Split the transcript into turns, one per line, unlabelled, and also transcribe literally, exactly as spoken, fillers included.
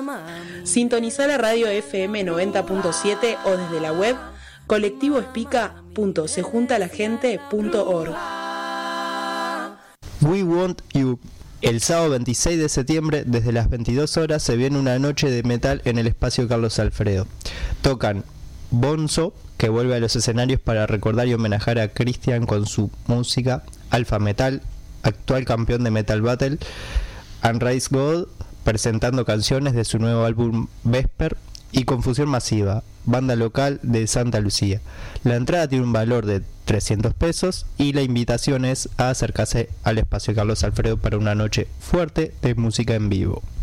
Sintonizá la radio F M noventa punto siete o desde la web colectivo espica punto se junta la gente punto org.
We Want You. El sábado veintiséis de septiembre, desde las veintidós horas, se viene una noche de metal en el espacio Carlos Alfredo. Tocan Bonzo, que vuelve a los escenarios para recordar y homenajear a Christian con su música, Alpha Metal, actual campeón de Metal Battle, Unraised God, presentando canciones de su nuevo álbum Vesper, y Confusión Masiva, banda local de Santa Lucía. La entrada tiene un valor de trescientos pesos y la invitación es a acercarse al espacio Carlos Alfredo para una noche fuerte de música en vivo.